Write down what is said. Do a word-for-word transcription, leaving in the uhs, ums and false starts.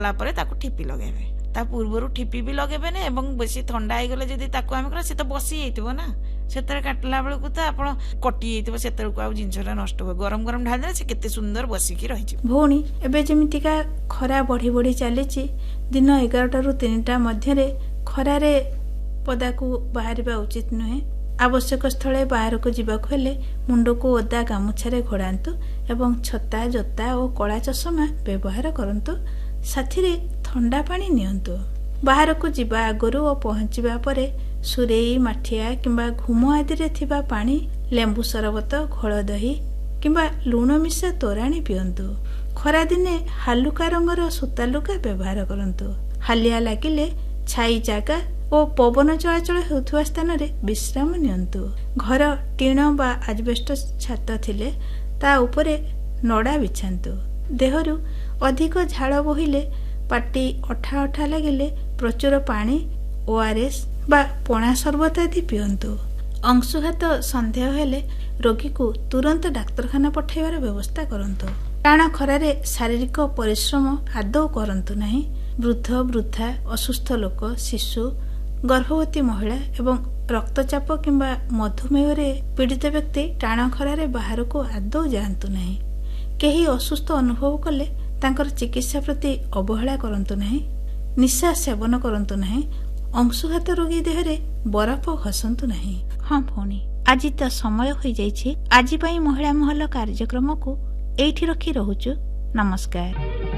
ପରେ ତାକୁ ଠିପି ଲଗେଇବେ। ତା ପୂର୍ବରୁ ଠିପି ବି ଲଗେଇବେନି ଏବଂ ବେଶୀ ଥଣ୍ଡା ହେଇଗଲେ ଯଦି ତାକୁ ଆମେ କର ସେ ତ ବସି ଯାଇଥିବ ନା, ସେଥିରେ କାଟିଲା ବେଳକୁ ତ ଆପଣ କଟି ଯାଇଥିବ, ସେତେବେଳକୁ ଆଉ ଜିନିଷଟା ନଷ୍ଟ ହୁଏ। ଗରମ ଗରମ ଢାଳିଦେଲେ ସେ କେତେ ସୁନ୍ଦର ବସିକି ରହିଯିବ। ଭଉଣୀ, ଏବେ ଯେମିତିକା ଖରା ବଢି ବଢି ଚାଲିଛି, ଦିନ ଏଗାରଟାରୁ ତିନିଟା ମଧ୍ୟରେ ଖରାରେ ପଦାକୁ ବାହାରିବା ଉଚିତ ନୁହେଁ। ଆବଶ୍ୟକ ସ୍ଥଳେ ବାହାରକୁ ଯିବାକୁ ହେଲେ ମୁଣ୍ଡକୁ ଓଦା ଗାମୁଛାରେ ଘୋଡ଼ାନ୍ତୁ ଏବଂ ଛତା, ଜୋତା ଓ କଳା ଚଷମା ବ୍ୟବହାର କରନ୍ତୁ। ସାଥିରେ ଥଣ୍ଡା ପାଣି ନିଅନ୍ତୁ। ବାହାରକୁ ଯିବା ଆଗରୁ ଓ ପହଞ୍ଚିବା ପରେ ସୁରେଇ, ମାଠିଆ କିମ୍ବା ଘୁମ ଆଦିରେ ଥିବା ପାଣି, ଲେମ୍ବୁ ସରବତ, ଘୋଳ ଦହି କିମ୍ବା ଲୁଣ ମିଶା ତୋରାଣି ପିଅନ୍ତୁ। ଖରାଦିନେ ହାଲୁକା ରଙ୍ଗର ସୂତା ଲୁଗା ବ୍ୟବହାର କରନ୍ତୁ। ହାଲିଆ ଲାଗିଲେ ଛାଇ ଜାଗା ଓ ପବନ ଚଳାଚଳ ହେଉଥିବା ସ୍ଥାନରେ ବିଶ୍ରାମ ନିଅନ୍ତୁ। ଘର ଟିଣ ବା ଆଜବେଷ୍ଟସ ଛାତ ଥିଲେ ତା ଉପରେ ନଡ଼ା ବିଛାନ୍ତୁ। ଦେହରୁ ଅଧିକ ଝାଳ ବୋହିଲେ, ପାଟି ଅଠା ଅଠା ଲାଗିଲେ ପ୍ରଚୁର ପାଣି, ଓଆରଏସ୍ ବା ପଣା ସରବତ ଆଦି ପିଅନ୍ତୁ। ଅଂଶୁଘାତ ସନ୍ଦେହ ହେଲେ ରୋଗୀକୁ ତୁରନ୍ତ ଡାକ୍ତରଖାନା ପଠାଇବାର ବ୍ୟବସ୍ଥା କରନ୍ତୁ। ଟାଣ ଖରାରେ ଶାରୀରିକ ପରିଶ୍ରମ ଆଦୌ କରନ୍ତୁ ନାହିଁ। ବୃଦ୍ଧ, ବୃଦ୍ଧା, ଅସୁସ୍ଥ ଲୋକ, ଶିଶୁ, ଗର୍ଭବତୀ ମହିଳା ଏବଂ ରକ୍ତଚାପ କିମ୍ବା ମଧୁମେହରେ ପୀଡ଼ିତ ବ୍ୟକ୍ତି ଟାଣ ଖରାରେ ବାହାରକୁ ଆଦୌ ଯାଆନ୍ତୁ ନାହିଁ। କେହି ଅସୁସ୍ଥ ଅନୁଭବ କଲେ ତାଙ୍କର ଚିକିତ୍ସା ପ୍ରତି ଅବହେଳା କରନ୍ତୁ ନାହିଁ। ନିଶା ସେବନ କରନ୍ତୁ ନାହିଁ। ଅଂଶୁଘାତ ରୋଗୀ ଦେହରେ ବରଫ ଘଷନ୍ତୁ ନାହିଁ। ହଁ ଭଉଣୀ, ଆଜି ତ ସମୟ ହୋଇଯାଇଛି। ଆଜି ପାଇଁ ମହିଳା ମହଲ କାର୍ଯ୍ୟକ୍ରମକୁ ଏଇଠି ରଖି ରହୁଛୁ। ନମସ୍କାର।